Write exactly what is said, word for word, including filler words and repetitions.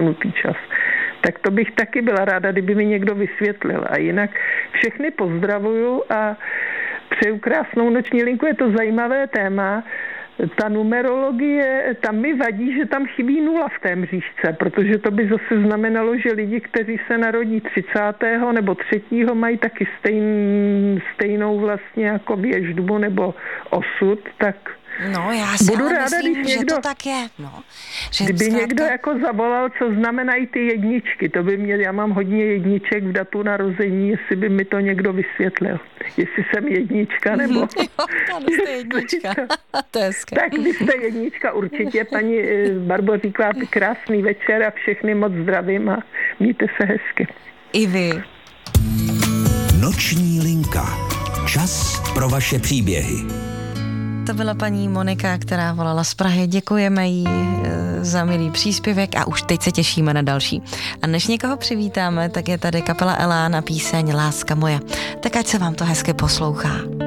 posunutý čas. Tak to bych taky byla ráda, kdyby mi někdo vysvětlil. A jinak všechny pozdravuju a přeju krásnou noční linku. Je to zajímavé téma. Ta numerologie, tam mi vadí, že tam chybí nula v té mřížce, protože to by zase znamenalo, že lidi, kteří se narodí třicátého nebo třetího mají taky stejn, stejnou vlastně jako věždbu nebo osud, tak no, já si budu ale ráda, myslím, když že někdo, to tak je. No, že kdyby zkrátka někdo jako zavolal, co znamenají ty jedničky, to by mě, já mám hodně jedniček v datu narození, jestli by mi to někdo vysvětlil. Jestli jsem jednička, nebo... jo, ano, jste jednička. To je hezké. Tak vy jste jednička určitě, paní Barbo říká krásný večer a všechny moc zdravím a mějte se hezky. I vy. Noční linka. Čas pro vaše příběhy. To byla paní Monika, která volala z Prahy. Děkujeme jí za milý příspěvek a už teď se těšíme na další. A než někoho přivítáme, tak je tady kapela Elán a píseň Láska moje. Tak ať se vám to hezky poslouchá.